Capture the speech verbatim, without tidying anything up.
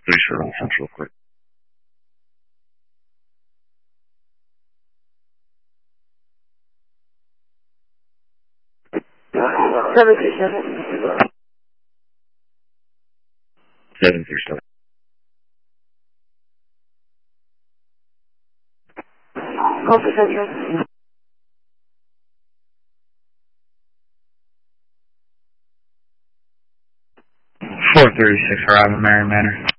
Pretty sure on fence real quick. Seven three seven. Seven three seven. Call for Central. four thirty-six, arrive at Marion Manor.